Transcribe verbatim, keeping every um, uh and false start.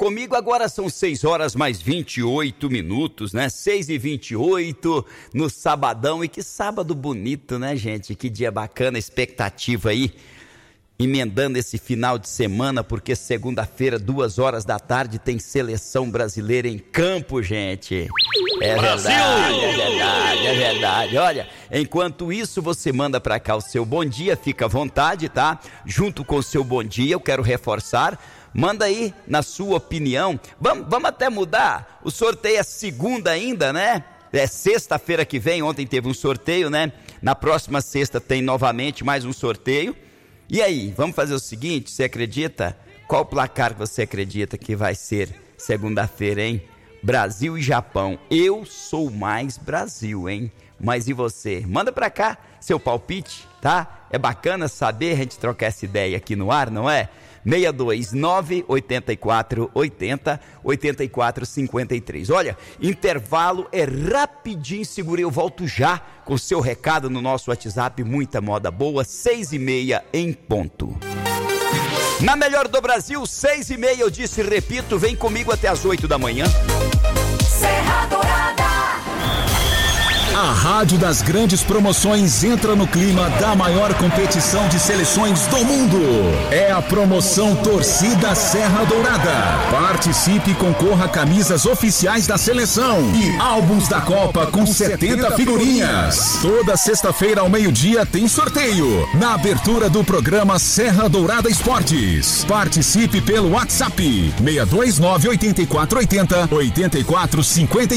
Comigo agora são seis horas mais vinte e oito minutos, né? seis e vinte e oito no sabadão. E que sábado bonito, né, gente? Que dia bacana, expectativa aí. Emendando esse final de semana, porque segunda-feira, duas horas da tarde, tem seleção brasileira em campo, gente. É Brasil! verdade, é verdade, é verdade. Olha, enquanto isso, você manda pra cá o seu bom dia, fica à vontade, tá? Junto com o seu bom dia, eu quero reforçar. Manda aí, na sua opinião. Vamos, vamos até mudar. O sorteio é segunda ainda, né? É sexta-feira que vem. Ontem teve um sorteio, né? Na próxima sexta tem novamente mais um sorteio. E aí, vamos fazer o seguinte, você acredita? Qual placar que você acredita que vai ser segunda-feira, hein? Brasil e Japão. Eu sou mais Brasil, hein? Mas e você? Manda pra cá seu palpite, tá? É bacana saber, a gente trocar essa ideia aqui no ar, não é? seis dois nove, oito quatro oito zero, oito quatro cinco três. Olha, intervalo é rapidinho, segurei, eu volto já com o seu recado no nosso WhatsApp, muita moda boa, seis e meia em ponto. Na melhor do Brasil, seis e meia, eu disse e repito, vem comigo até as oito da manhã. Serra Dourada. A Rádio das Grandes Promoções entra no clima da maior competição de seleções do mundo. É a promoção Torcida Serra Dourada. Participe e concorra a camisas oficiais da seleção e álbuns da Copa com setenta figurinhas. Toda sexta-feira ao meio-dia tem sorteio na abertura do programa Serra Dourada Esportes. Participe pelo WhatsApp seis dois nove, oito quatro oito zero, oito quatro cinco